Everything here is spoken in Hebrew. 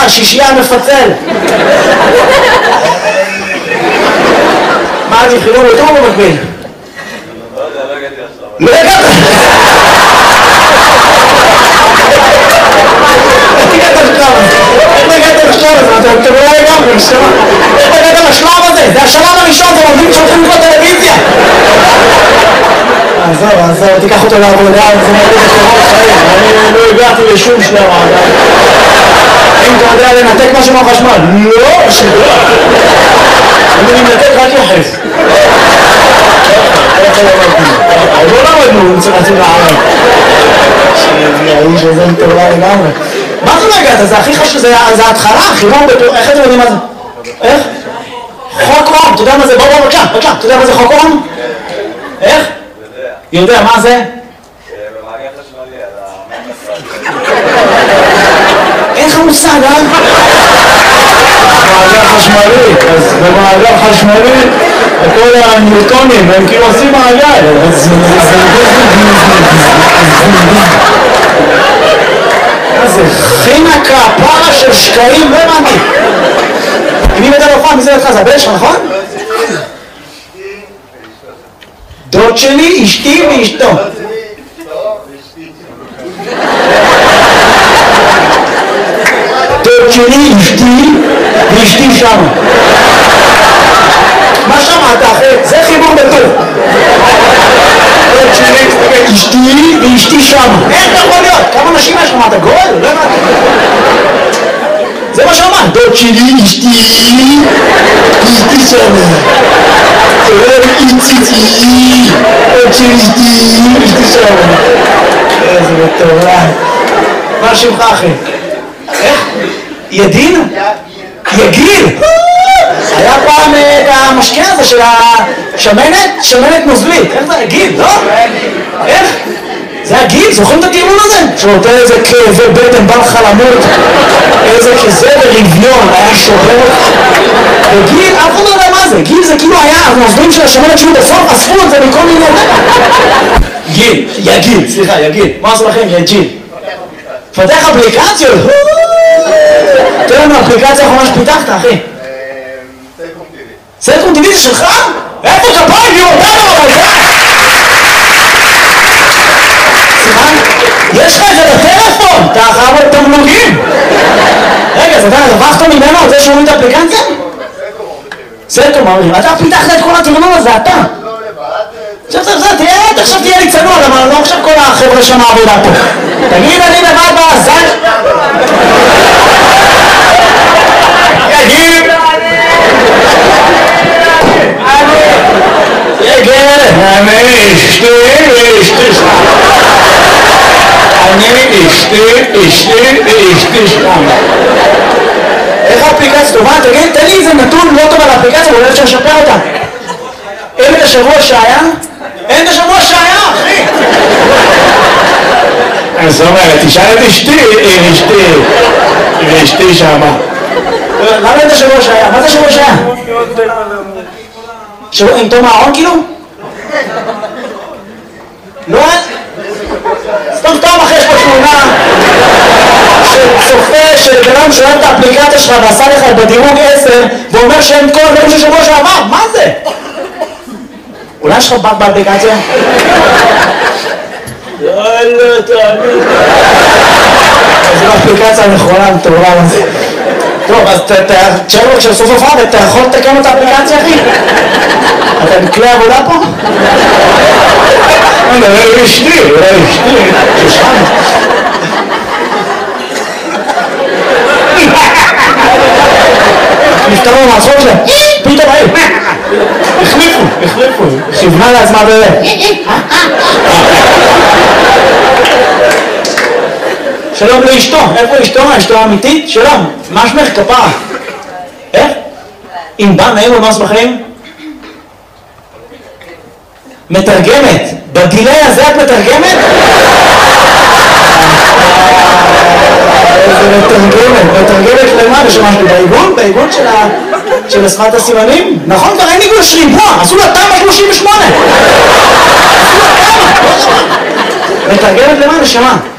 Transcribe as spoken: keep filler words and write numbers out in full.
שישייה מפצל. מה אני חילום יותר או במקביל? לא יודע, לא הגעתי עכשיו. לא הגעת? איך הגעת לשלב הזה? איך הגעת לשלב הזה? אתם לא הגעתם, נשמה. איך הגעת לשלב הזה? זה השלב הראשון, זה עובדים שהולכים לקרוא טלוויזיה. עזוב, עזוב, תיקח אותו לעבודה, זה מוריד את קורות חיים. אני לא הגעתי לשום שלב עדיין. אם אתה יודע לנתק משהו מהחשמל, לא, שלא. אני מנתק רק יחס. לא למדנו, רצינו לערב. האיש הזה מטורלל לגמרי. מה זה לא הגעת? זה הכי חשוב, זה ההתחלה, חיבור בטור, איך אתם יודעים מה זה? איך? חוק אום, אתה יודע מה זה? בוא בוא בבקשה, בבקשה, אתה יודע מה זה חוק אום? איך? יודע, מה זה? במעגל חשמלי, על אין לך מושג, אה? מעגל חשמלי, אז במעגל חשמלי כל הניוטונים הם כאילו עושים מעגל. מה זה? חינקה, פרה של שקעים, לא הבנתי. מי מדע לא פעם, מי זה לך? זה הבן שלך, נכון? דוד שלי, אשתי ואשתו. דוד שלי, אשתי ואשתי שם. מה שמעת אחי? זה חיבור בטוב. דוד שלי, אשתי ואשתי שם. איך אתה יכול להיות? כמה נשים יש לך? מה אתה גול? לא הבנתי. זה מה שאמרת. דוד שלי, אשתי ואשתי שם. איציצי, עוד שלישתי, אשתי שם. איזה מטורף. מה שמך אחי? איך? ידין? יגיל? היה פעם את המשקה הזה של השמנת, שמנת נוזלית. איך זה? יגיל, לא? איך? זה הגיל, זוכרים את הטיעון הזה? שנותן איזה כאבי בטן, בא לך למות, איזה כזה ברביון, היה שובר. וגיל, אף אחד לא יודע מה זה, גיל זה כאילו היה, הנוזלים של השמנת שהיו בסוף, אספו את זה מכל מיני... גיל, יגיל, סליחה, יגיל, מה עשו לכם? יגיל. פתח אפליקציות? תראה לנו אפליקציה האחרונה שפיתחת, אחי. סלקום טיווי. סלקום טיווי זה שלך? איפה כפיים? יהיו אותנו, אבל זה... יש לך את זה בטלפון, אתה חייב את תמלוגים. רגע, אז אתה רווחת ממנו על זה שהוא את האפליקציה? סלקום, אמרים, אתה פיתחת את כל התרנון הזה, אתה. עכשיו, עכשיו, עכשיו, תראה, עכשיו תהיה לי צנוע, אבל לא עכשיו כל החבר'ה שם העבודה פה. תגיד, אני לבד בעזל. יגיד. יגיד. אני אשתי, אשתי שם. אני אשתי, אשתי, אשתי שם. איך האפליקציה טובה? תגיד, תן לי איזה נתון לא טוב על האפליקציה, ואולי אפשר לשפר אותה. אין את השבוע שהיה? אין את השבוע שהיה, אחי! אז זאת אומרת, תשאל את אשתי, אשתי, ואשתי שמה. למה אין את השבוע שהיה? מה זה השבוע שהיה? שבוע עם תום הארון כאילו? לא? סתם סתם אחרי יש פה תמונה שצופה שבנם שואל את האפליקציה שלך ועשה לך בדירוג עשר ואומר שאין כל הדברים של שבוע שעבר, מה זה? אולי יש לך בק באפליקציה? יאללה, תאמין. זו האפליקציה הנכונה, מטורלל הזה. טוב, אז תשאר לו כשבסוף הופעה, אתה יכול לתקן את האפליקציה, אחי? אתה בכלי עבודה פה? לא, לא אשתי, לא אשתי, שושן. נפטרו מהצחוק שלהם, פתאום היו, החליפו, החליפו, כיוונה לעצמה בזה. שלום לאשתו, איפה אשתו? אשתו האמיתית? שלום, מה שמך? כפרה? איך? אם בא נעים ומה שמחים? מתרגמת, בדילי הזה את מתרגמת? איזה מתרגמת, מתרגמת למה? בשמשתי בעיגון? בעיגון של השפת הסימנים? נכון, כבר אין עיגון שריבוע, עשו לה תמ"א שלושים ושמונה. עשו לה תמ"א, מתרגמת למה? נשמה.